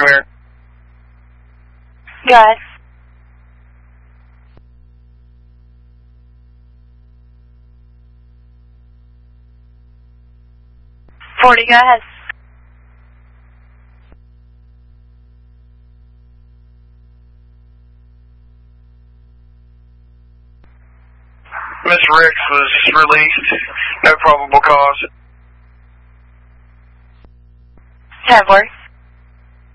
Premier. Go ahead. Go ahead. Miss Ricks was released. No probable cause. 10-4.